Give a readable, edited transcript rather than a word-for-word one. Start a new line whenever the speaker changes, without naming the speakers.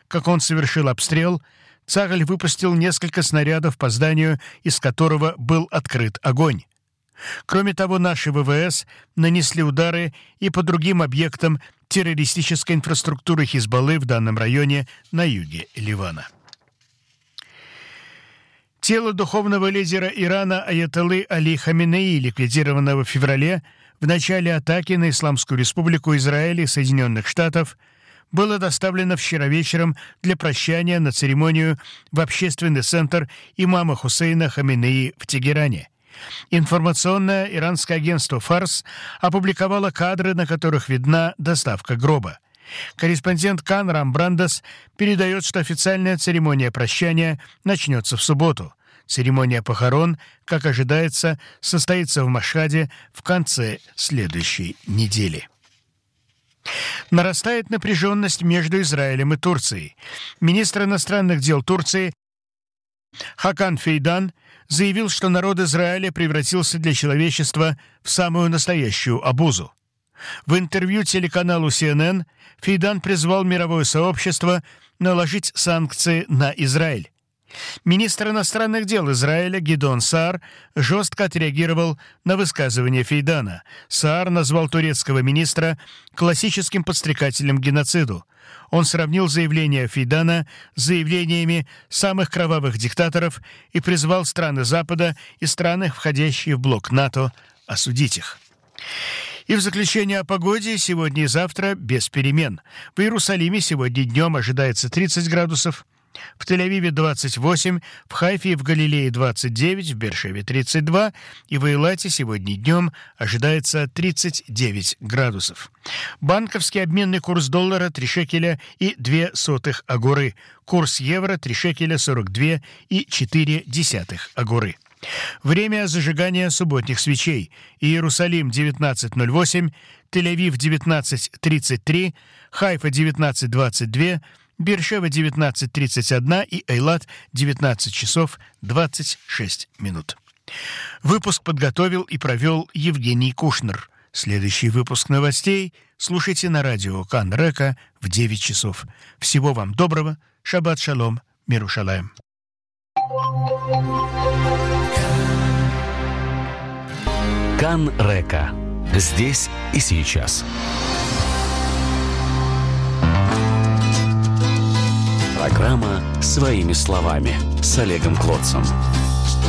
как он совершил обстрел, Цагаль выпустил несколько снарядов по зданию, из которого был открыт огонь. Кроме того, наши ВВС нанесли удары и по другим объектам террористической инфраструктуры Хизбаллы в данном районе на юге Ливана. Тело духовного лидера Ирана аятоллы Али Хаминеи, ликвидированного в феврале в начале атаки на Исламскую Республику Израиль и Соединенных Штатов, было доставлено вчера вечером для прощания на церемонию в общественный центр имама Хусейна Хаминеи в Тегеране. Информационное иранское агентство «Фарс» опубликовало кадры, на которых видна доставка гроба. Корреспондент КАН Рамбрандас передает, что официальная церемония прощания начнется в субботу. Церемония похорон, как ожидается, состоится в Машхаде в конце следующей недели. Нарастает напряженность между Израилем и Турцией. Министр иностранных дел Турции Хакан Фейдан заявил, что народ Израиля превратился для человечества в самую настоящую обузу. В интервью телеканалу CNN Фейдан призвал мировое сообщество наложить санкции на Израиль. Министр иностранных дел Израиля Гидеон Саар жестко отреагировал на высказывание Фейдана. Саар назвал турецкого министра классическим подстрекателем к геноциду. Он сравнил заявления Фейдана с заявлениями самых кровавых диктаторов и призвал страны Запада и страны, входящие в блок НАТО, осудить их. И в заключение о погоде: сегодня и завтра без перемен. В Иерусалиме сегодня днем ожидается 30 градусов, в Тель-Авиве 28, в Хайфе и в Галилее 29, в Бершеве 32, и в Эйлате сегодня днем ожидается 39 градусов. Банковский обменный курс доллара 3 шекеля и 2 сотых агоры. Курс евро 3 шекеля 42 и 4 десятых агоры. Время зажигания субботних свечей: Иерусалим 19:08, Тель-Авив 19:33, Хайфа 19:22, Бершева 19:31 и Эйлат 19 часов 26 минут. Выпуск подготовил и провел Евгений Кушнер. Следующий выпуск новостей слушайте на радио Кан Река в 9 часов. Всего вам доброго. Шаббат шалом. Мирушалаем.
Кан Река. Здесь и сейчас. Программа «Своими словами» с Олегом Клотцем.